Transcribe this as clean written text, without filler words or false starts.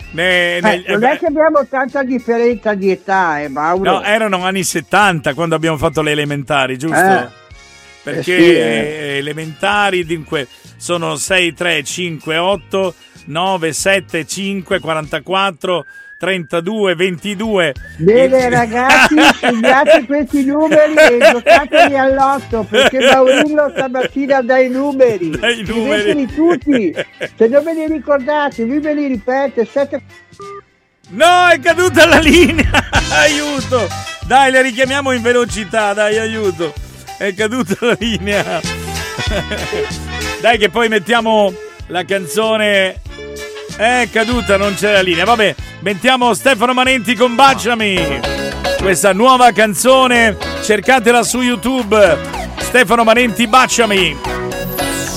non è che abbiamo tanta differenza di età, Mauro. No, erano anni 70 quando abbiamo fatto le elementari, giusto? Perché elementari dunque sono 6, 3, 5, 8, 9, 7, 5, 44, 32, 22. Bene ragazzi, studiate questi numeri e giocateli all'otto, perché Maurillo stamattina dai numeri. Scriveteli tutti, se non ve li ricordate, lui ve li ripete. 7... No, è caduta la linea. Aiuto. Dai, le richiamiamo in velocità, dai, aiuto. È caduta la linea. Dai che poi mettiamo la canzone. È caduta, non c'è la linea. Vabbè, mettiamo Stefano Manenti con Baciami. Questa nuova canzone, cercatela su YouTube. Stefano Manenti, Baciami.